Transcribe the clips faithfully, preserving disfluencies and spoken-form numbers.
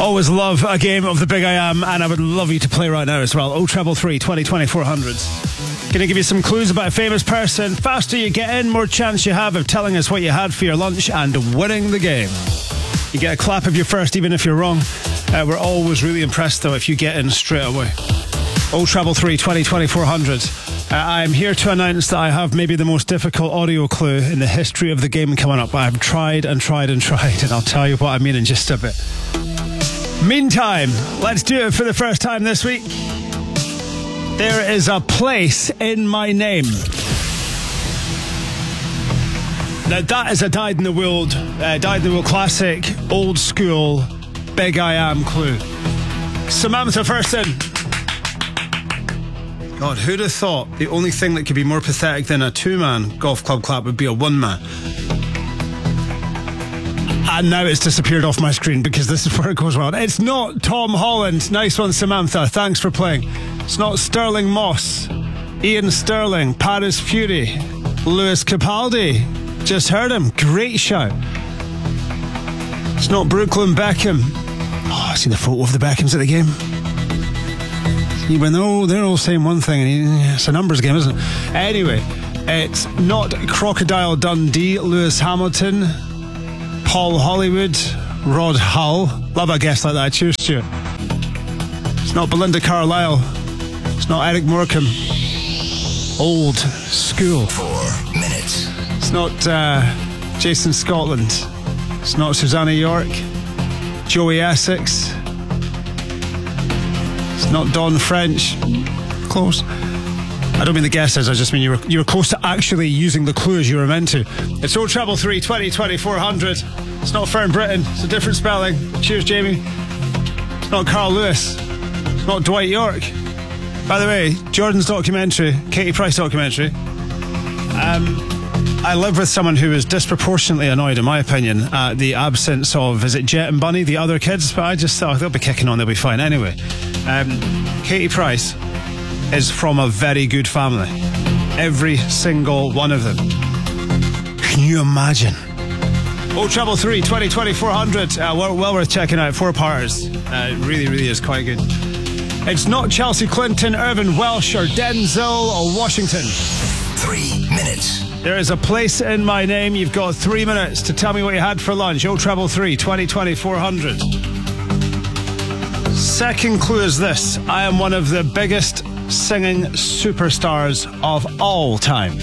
Always love a game of the Big I Am, and I would love you to play right now as well. oh treble three, twenty, twenty, four hundred. Gonna give you some clues about a famous person. Faster you get in, more chance you have of telling us what you had for your lunch and winning the game. You get a clap if you're first, even if you're wrong. Uh, we're always really impressed, though, if you get in straight away. oh treble three, twenty, twenty, four hundred. Uh, I'm here to announce that I have maybe the most difficult audio clue in the history of the game coming up. I've tried and tried and tried, and I'll tell you what I mean in just a bit. Meantime, let's do it for the first time this week. There is a place in my name. Now that is a dyed-in-the-wool, uh, dyed-in-the-wool classic, old school, Big I Am clue. Samantha first in. God, who'd have thought the only thing that could be more pathetic than a two-man golf club clap would be a one-man? And now it's disappeared off my screen because this is where it goes wrong. It's not Tom Holland. Nice one, Samantha. Thanks for playing. It's not Sterling Moss, Ian Sterling, Paris Fury, Lewis Capaldi. Just heard him. Great shout. It's not Brooklyn Beckham. Oh, I see the photo of the Beckhams at the game. Even though they're all saying one thing, and it's a numbers game, isn't it? Anyway, it's not Crocodile Dundee, Lewis Hamilton, Paul Hollywood, Rod Hull. Love a guest like that. Cheers to you. It's not Belinda Carlisle. It's not Eric Morecambe. Old school. Four minutes. It's not uh, Jason Scotland. It's not Susanna York. Joey Essex. It's not Don French. Close. I don't mean the guesses, I just mean you were, you were close to actually using the clues you were meant to. It's oh treble three, twenty, twenty, four hundred. It's not Fern Britton. It's a different spelling. Cheers, Jamie. It's not Carl Lewis. It's not Dwight York. By the way, Jordan's documentary, Katie Price documentary, um, I live with someone who is disproportionately annoyed, in my opinion, at the absence of, is it Jet and Bunny, the other kids? But I just thought they'll be kicking on, they'll be fine. Anyway, um, Katie Price is from a very good family. Every single one of them. Can you imagine? oh treble three, twenty, twenty, four hundred. Uh, well, well worth checking out. Four parters. Uh, it really, really is quite good. It's not Chelsea Clinton, Irvin Welsh, or Denzel, or Washington. Three minutes. There is a place in my name. You've got three minutes to tell me what you had for lunch. oh treble three, twenty, twenty, four hundred. Second clue is this. I am one of the biggest singing superstars of all time.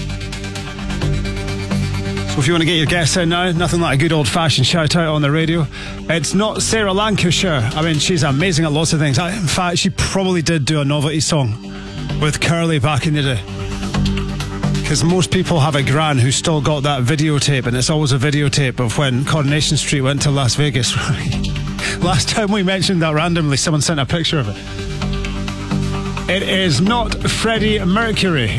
So if you want to get your guess in now, nothing like a good old-fashioned shout-out on the radio. It's not Sarah Lancashire. I mean, she's amazing at lots of things. In fact, she probably did do a novelty song with Curly back in the day. Because most people have a gran who still got that videotape, and it's always a videotape of when Coronation Street went to Las Vegas. Last time we mentioned that randomly, someone sent a picture of it. It is not Freddie Mercury.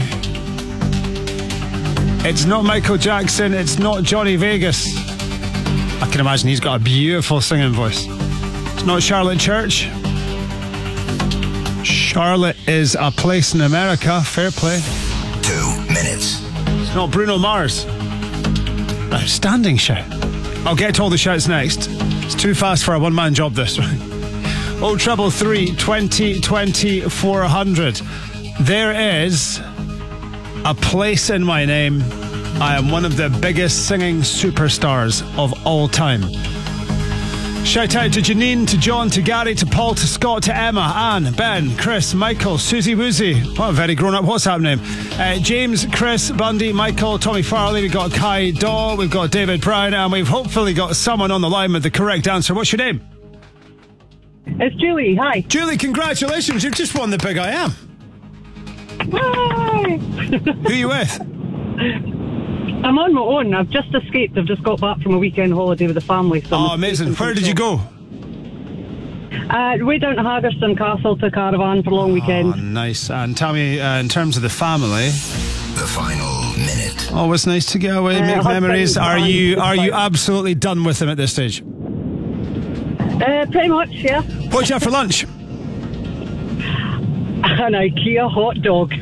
It's not Michael Jackson. It's not Johnny Vegas. I can imagine he's got a beautiful singing voice. It's not Charlotte Church. Charlotte is a place in America. Fair play. Two minutes. It's not Bruno Mars. Outstanding shout. I'll get to all the shouts next. It's too fast for a one-man job, this. oh treble three, twenty, twenty, four hundred. There is a place in my name. I am one of the biggest singing superstars of all time. Shout out to Janine, to John, to Gary, to Paul, to Scott, to Emma, Anne, Ben, Chris, Michael, Susie Woozy. What a very grown-up WhatsApp name. Uh, James, Chris, Bundy, Michael, Tommy Farley. We've got Kai Daw. We've got David Brown. And we've hopefully got someone on the line with the correct answer. What's your name? It's Julie. Hi. Julie, congratulations. You've just won the Big I Am. Hi. Who are you with? I'm on my own. I've just escaped. I've just got back from a weekend holiday with the family. So oh, amazing. Where did you go? Uh, way down to Haggerston Castle to Caravan for a long weekend. Oh, nice. And tell me, uh, in terms of the family... The final minute. Always nice to get away, Uh, make husband, memories. Are son, you are you five. absolutely done with them at this stage? Uh, pretty much, yeah. What did you have for lunch? An IKEA hot dog.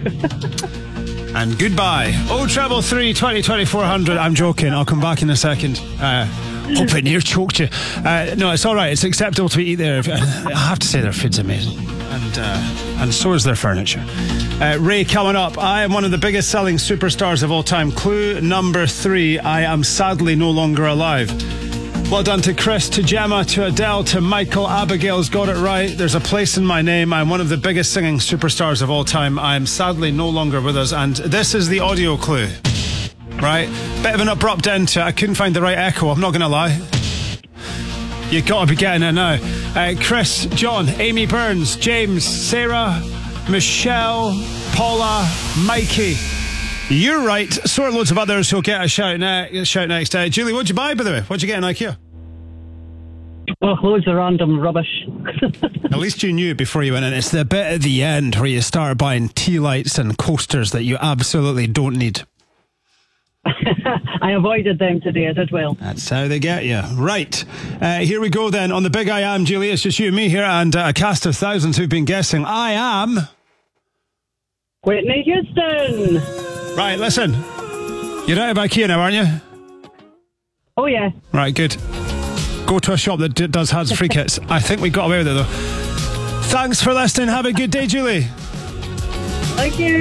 And goodbye. oh treble three, twenty, twenty, four hundred. I'm joking. I'll come back in a second. Uh, Hope it near choked you. Uh, no, it's all right. It's acceptable to eat there. I have to say their food's amazing. And uh, and so is their furniture. Uh, Ray, coming up. I am one of the biggest selling superstars of all time. Clue number three. I am sadly no longer alive. Well done to Chris, to Gemma, to Adele, to Michael. Abigail's got it right. There's a place in my name. I'm one of the biggest singing superstars of all time. I am sadly no longer with us. And this is the audio clue. Right? Bit of an abrupt end to it. I couldn't find the right echo, I'm not going to lie. You got to be getting it now. Uh, Chris, John, Amy Burns, James, Sarah, Michelle, Paula, Mikey. You're right. So are loads of others who'll get a shout, ne- shout next. Uh, Julie, what'd you buy, by the way? What'd you get in IKEA? Oh, loads of random rubbish. At least you knew before you went in. It's the bit at the end where you start buying tea lights and coasters that you absolutely don't need. I avoided them today, I did well. That's how they get you. Right. Uh, here we go then. On the Big I Am, Julie, it's just you and me here and uh, a cast of thousands who've been guessing. I am... Whitney Houston. Right, listen. You're out of IKEA now, aren't you? Oh, yeah. Right, good. Go to a shop that d- does has free kits. I think we got away with it, though. Thanks for listening. Have a good day, Julie. Thank you.